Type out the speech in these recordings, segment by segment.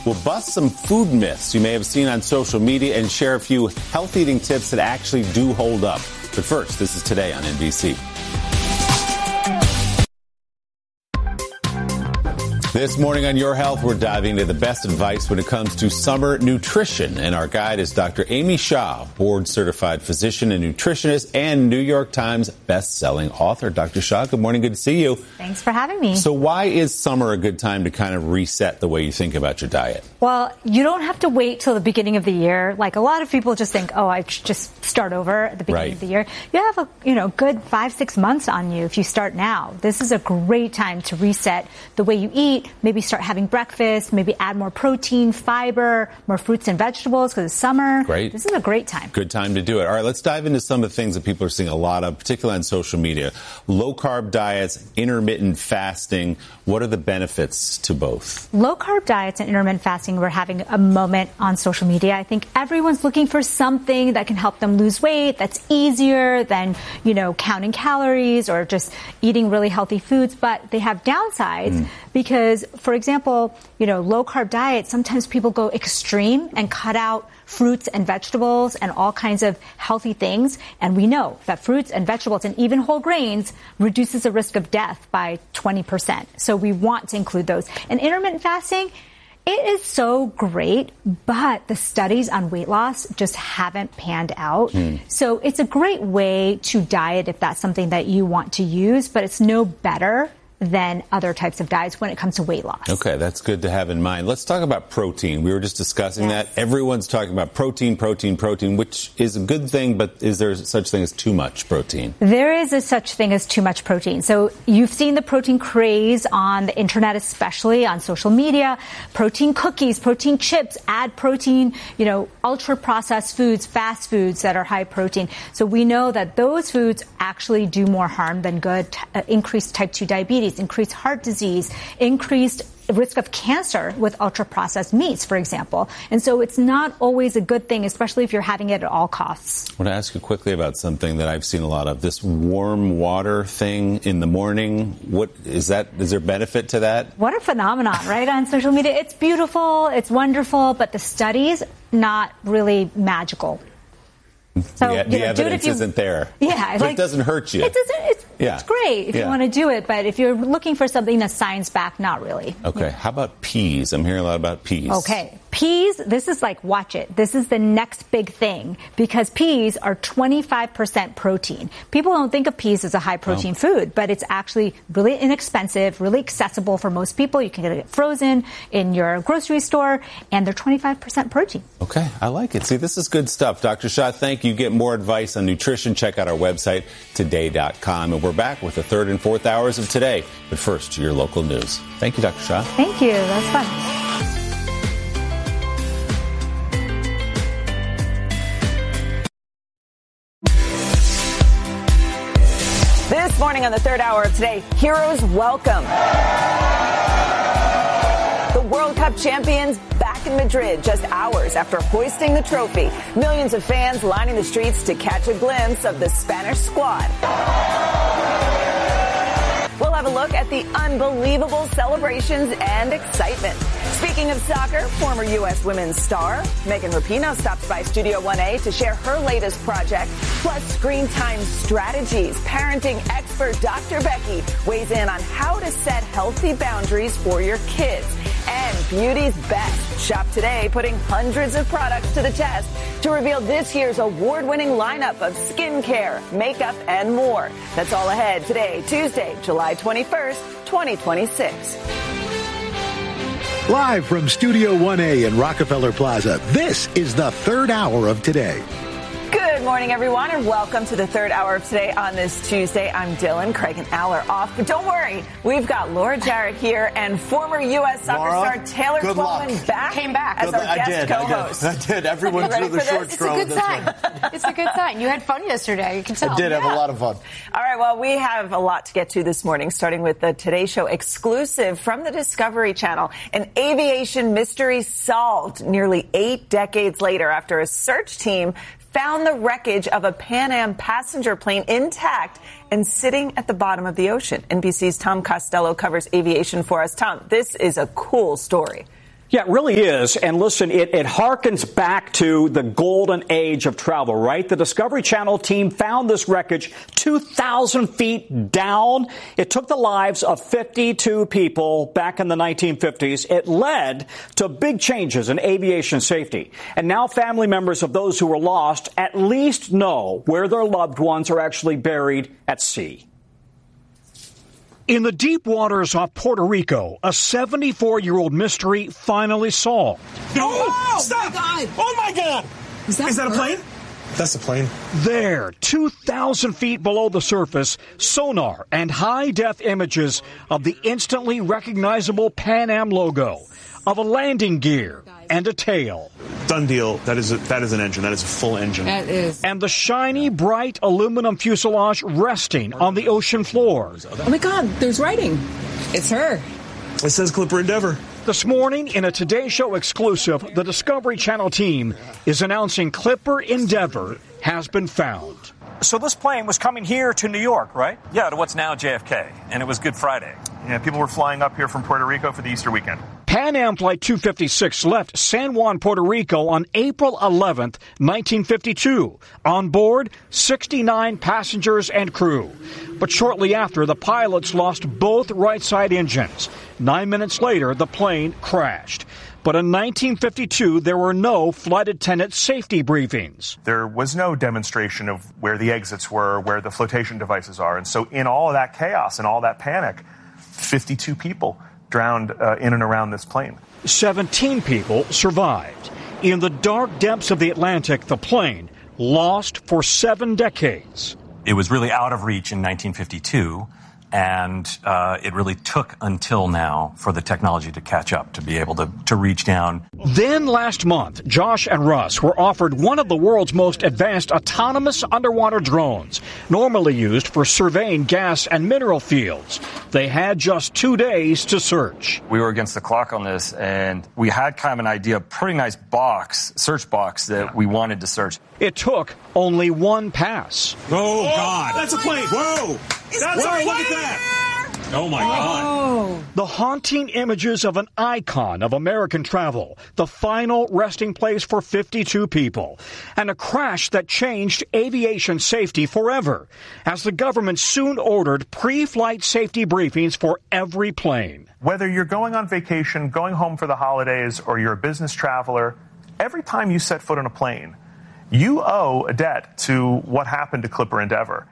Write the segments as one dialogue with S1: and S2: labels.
S1: We'll bust some food myths you may have seen on social media and share a few health eating tips that actually do hold up. But first, this is Today on NBC. This morning on Your Health, we're diving into the best advice when it comes to summer nutrition. And our guide is Dr. Amy Shah, board-certified physician and nutritionist and New York Times best-selling author. Dr. Shah, good morning. Good to see you.
S2: Thanks for having me.
S1: So why is summer a good time to kind of reset the way you think about your diet?
S2: Well, you don't have to wait till the beginning of the year. Like a lot of people just think, oh, I should just start over at the beginning of the year. You have a good 5-6 months on you if you start now. This is a great time to reset the way you eat. Maybe start having breakfast, maybe add more protein, fiber, more fruits and vegetables because it's summer.
S1: Great.
S2: This is a great time.
S1: Good time to do it. All right, let's dive into some of the things that people are seeing a lot of, particularly on social media. Low-carb diets, intermittent fasting. What are the benefits to both?
S2: Low-carb diets and intermittent fasting, we're having a moment on social media. I think everyone's looking for something that can help them lose weight, that's easier than, counting calories or just eating really healthy foods. But they have downsides because, for example, low-carb diets, sometimes people go extreme and cut out fruits and vegetables and all kinds of healthy things. And we know that fruits and vegetables and even whole grains reduces the risk of death by 20%. So we want to include those. And intermittent fasting, it is so great, but the studies on weight loss just haven't panned out. So it's a great way to diet if that's something that you want to use, but it's no better than other types of diets when it comes to weight loss.
S1: Okay, that's good to have in mind. Let's talk about protein. We were just discussing that. Everyone's talking about protein, which is a good thing, but is there such thing as too much protein?
S2: There is a such thing as too much protein. So you've seen the protein craze on the internet, especially on social media. Protein cookies, protein chips, add protein, ultra-processed foods, fast foods that are high protein. So we know that those foods actually do more harm than good, increased type 2 diabetes, increased heart disease, increased risk of cancer with ultra-processed meats, for example. And so it's not always a good thing, especially if you're having it at all costs.
S1: I want to ask you quickly about something that I've seen a lot of, this warm water thing in the morning. What is that? Is there benefit to that?
S2: What a phenomenon, right, on social media. It's beautiful, it's wonderful, but the studies, not really magical.
S1: So, the evidence isn't there.
S2: Yeah.
S1: But it doesn't hurt you.
S2: It doesn't. It's great if you want to do it, but if you're looking for something that's science-backed, not really.
S1: Okay. How about peas? I'm hearing a lot about peas.
S2: Okay. Peas, this is like, watch it. This is the next big thing because peas are 25% protein. People don't think of peas as a high-protein food, but it's actually really inexpensive, really accessible for most people. You can get it frozen in your grocery store, and they're 25% protein.
S1: Okay. I like it. See, this is good stuff. Dr. Shah, thank you. Get more advice on nutrition. Check out our website, today.com. And we're back with the third and fourth hours of Today. But first, to your local news. Thank you, Dr. Shah.
S2: Thank you. That was fun.
S3: This morning on the third hour of Today, heroes welcome. The World Cup champions back in Madrid just hours after hoisting the trophy. Millions of fans lining the streets to catch a glimpse of the Spanish squad. We'll have a look at the unbelievable celebrations and excitement. Speaking of soccer, former U.S. women's star Megan Rapinoe stops by Studio 1A to share her latest project, plus screen time strategies. Parenting expert Dr. Becky weighs in on how to set healthy boundaries for your kids. And beauty's best. Shop today, putting hundreds of products to the test to reveal this year's award-winning lineup of skincare, makeup, and more. That's all ahead today, Tuesday, July 21st, 2026.
S4: Live from Studio 1A in Rockefeller Plaza, this is the third hour of Today.
S3: Good morning, everyone, and welcome to the third hour of Today on this Tuesday. I'm Dylan. Craig and Al are off, but don't worry. We've got Laura Jarrett here and former U.S. soccer star Taylor Twellman
S5: came back
S3: as our guest co-host.
S5: I did. Everyone drew the short straw.
S6: It's a good sign. It's a good sign. You had fun yesterday. You can tell.
S5: I did have a lot of fun.
S3: All right, well, we have a lot to get to this morning, starting with the Today Show exclusive from the Discovery Channel. An aviation mystery solved nearly 8 decades later after a search team found the wreckage of a Pan Am passenger plane intact and sitting at the bottom of the ocean. NBC's Tom Costello covers aviation for us. Tom, this is a cool story.
S7: Yeah, it really is. And listen, it harkens back to the golden age of travel, right? The Discovery Channel team found this wreckage 2,000 feet down. It took the lives of 52 people back in the 1950s. It led to big changes in aviation safety. And now family members of those who were lost at least know where their loved ones are actually buried at sea.
S8: In the deep waters off Puerto Rico, a 74-year-old mystery finally solved.
S9: Oh, stop! Oh, my God! Is that a plane? That's a plane.
S8: There, 2,000 feet below the surface, sonar and high-def images of the instantly recognizable Pan Am logo, of a landing gear and a tail.
S9: Done deal. That is an engine. That is a full engine.
S6: That is.
S8: And the shiny, bright aluminum fuselage resting on the ocean floor.
S10: Oh, my God, there's writing. It's her.
S9: It says Clipper Endeavor.
S8: This morning, in a Today Show exclusive, the Discovery Channel team is announcing Clipper Endeavor has been found.
S7: So this plane was coming here to New York, right?
S11: Yeah, to what's now JFK, and it was Good Friday.
S9: Yeah, people were flying up here from Puerto Rico for the Easter weekend.
S8: Pan Am Flight 256 left San Juan, Puerto Rico on April 11th, 1952. On board, 69 passengers and crew. But shortly after, the pilots lost both right side engines. 9 minutes later, the plane crashed. But in 1952, there were no flight attendant safety briefings.
S9: There was no demonstration of where the exits were, where the flotation devices are. And so in all of that chaos and all that panic, 52 people drowned in and around this plane.
S8: 17 people survived. In the dark depths of the Atlantic, the plane lost for 7 decades.
S11: It was really out of reach in 1952, and it really took until now for the technology to catch up, to be able to reach down.
S8: Then last month, Josh and Russ were offered one of the world's most advanced autonomous underwater drones, normally used for surveying gas and mineral fields. They had just 2 days to search.
S12: We were against the clock on this, and we had kind of an idea, a pretty nice search box that we wanted to search.
S8: It took only one pass.
S9: Oh, God. That's a plane. Whoa. That's a plane. Look at that. Oh, my God.
S8: The haunting images of an icon of American travel, the final resting place for 52 people, and a crash that changed aviation safety forever, as the government soon ordered pre-flight safety briefings for every plane.
S9: Whether you're going on vacation, going home for the holidays, or you're a business traveler, every time you set foot on a plane, you owe a debt to what happened to Clipper Endeavor.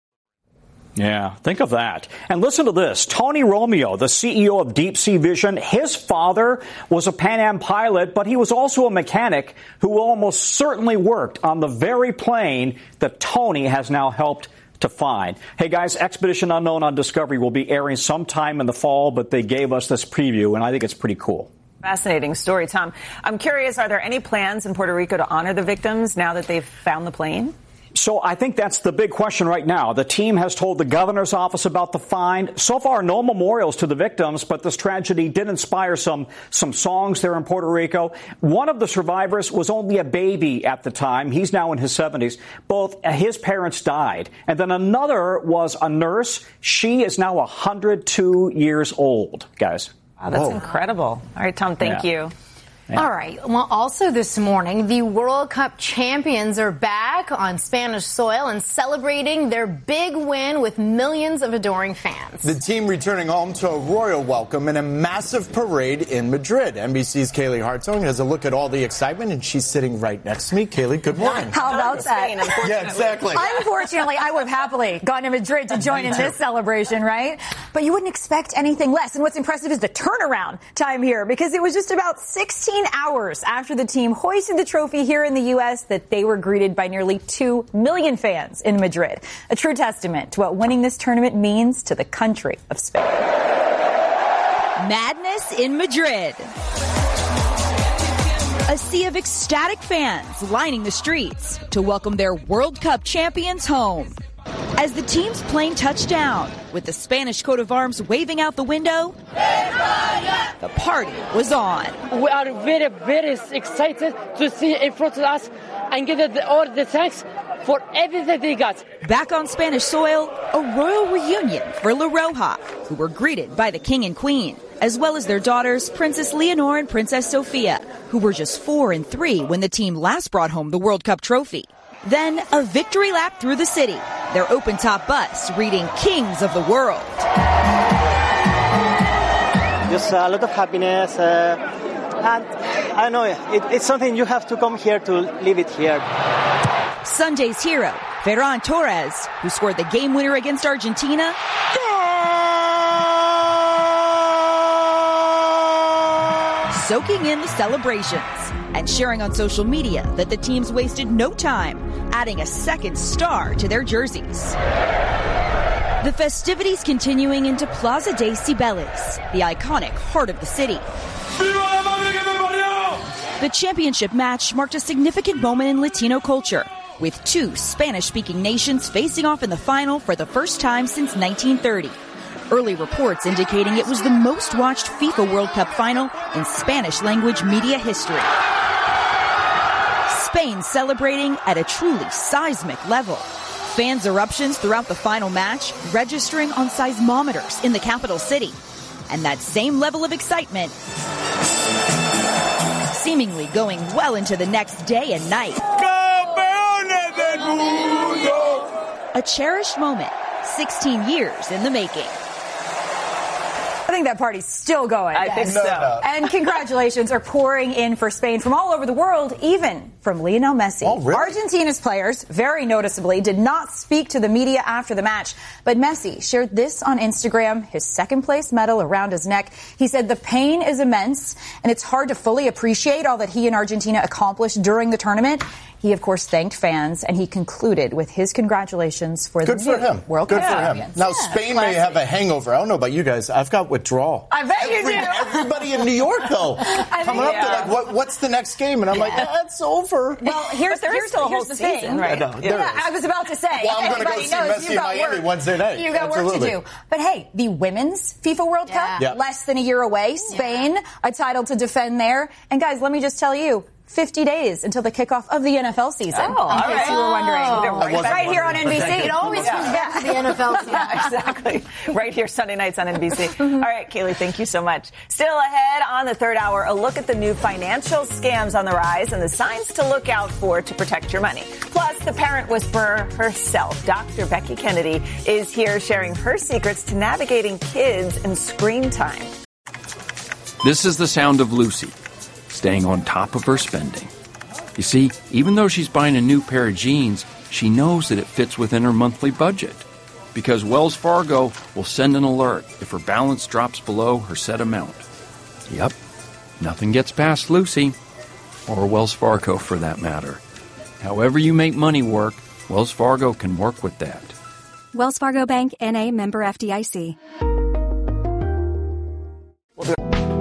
S7: Yeah, think of that. And listen to this. Tony Romeo, the CEO of Deep Sea Vision, his father was a Pan Am pilot, but he was also a mechanic who almost certainly worked on the very plane that Tony has now helped to find. Hey, guys, Expedition Unknown on Discovery will be airing sometime in the fall, but they gave us this preview, and I think it's pretty cool.
S3: Fascinating story, Tom. I'm curious, are there any plans in Puerto Rico to honor the victims now that they've found the plane?
S7: So I think that's the big question right now. The team has told the governor's office about the find. So far, no memorials to the victims, but this tragedy did inspire some songs there in Puerto Rico. One of the survivors was only a baby at the time. He's now in his 70s. Both his parents died. And then another was a nurse. She is now 102 years old, guys.
S3: Wow, that's incredible. All right, Tom, thank you.
S6: Yeah. All right. Well, also this morning, the World Cup champions are back on Spanish soil and celebrating their big win with millions of adoring fans.
S5: The team returning home to a royal welcome and a massive parade in Madrid. NBC's Kaylee Hartung has a look at all the excitement, and she's sitting right next to me. Kaylee, good morning.
S2: How about that?
S5: Yeah, exactly.
S2: Unfortunately, I would have happily gone to Madrid to join in this celebration, right? But you wouldn't expect anything less. And what's impressive is the turnaround time here, because it was just about 16 hours after the team hoisted the trophy here in the U.S. that they were greeted by nearly 2 million fans in Madrid. A true testament to what winning this tournament means to the country of Spain.
S13: Madness in Madrid. A sea of ecstatic fans lining the streets to welcome their World Cup champions home. As the team's plane touched down, with the Spanish coat of arms waving out the window, the party was on.
S14: We are very, very excited to see in front of us and give all the thanks for everything they got.
S13: Back on Spanish soil, a royal reunion for La Roja, who were greeted by the King and Queen. as well as their daughters, Princess Leonor and Princess Sophia, who were just 4 and 3 when the team last brought home the World Cup trophy. Then a victory lap through the city, their open-top bus reading Kings of the World.
S15: Just a lot of happiness, and I know it's something you have to come here to live it here.
S13: Sunday's hero, Ferran Torres, who scored the game winner against Argentina, soaking in the celebrations and sharing on social media that the teams wasted no time adding a second star to their jerseys. The festivities continuing into Plaza de Cibeles, the iconic heart of the city. The championship match marked a significant moment in Latino culture, with 2 Spanish-speaking nations facing off in the final for the first time since 1930. Early reports indicating it was the most watched FIFA World Cup final in Spanish-language media history. Spain celebrating at a truly seismic level. Fans' eruptions throughout the final match registering on seismometers in the capital city. And that same level of excitement seemingly going well into the next day and night. A cherished moment, 16 years in the making.
S16: I think that party's still going.
S3: I think so.
S16: And congratulations are pouring in for Spain from all over the world, even from Lionel Messi.
S5: Oh, really?
S16: Argentina's players, very noticeably, did not speak to the media after the match. But Messi shared this on Instagram, his second-place medal around his neck. He said the pain is immense, and it's hard to fully appreciate all that he and Argentina accomplished during the tournament. He, of course, thanked fans, and he concluded with his congratulations for the World Cup champions.
S5: Now, Spain may have a hangover. I don't know about you guys. I've got withdrawal.
S16: I bet you do.
S5: Everybody in New York, though, coming up, they're like, what's the next game? And I'm like, it's over.
S16: Well, here's the thing.
S3: Right?
S16: I was about to say.
S5: Well, I'm going to go see Messi in Miami Wednesday night.
S16: You got work to do. But hey, the Women's FIFA World Cup, less than a year away. Spain, a title to defend there. And guys, let me just tell you, 50 days until the kickoff of the NFL season.
S3: In case you were wondering.
S16: Right here on NBC.
S6: It always comes back to the NFL season.
S3: Exactly. Right here, Sunday nights on NBC. All right, Kaylee, thank you so much. Still ahead on the third hour, a look at the new financial scams on the rise and the signs to look out for to protect your money. Plus, the parent whisperer herself, Dr. Becky Kennedy, is here sharing her secrets to navigating kids and screen time.
S17: This is the sound of Lucy, staying on top of her spending. You see, even though she's buying a new pair of jeans, she knows that it fits within her monthly budget. Because Wells Fargo will send an alert if her balance drops below her set amount. Yep, nothing gets past Lucy, or Wells Fargo for that matter. However you make money work, Wells Fargo can work with that.
S18: Wells Fargo Bank, N.A., member FDIC.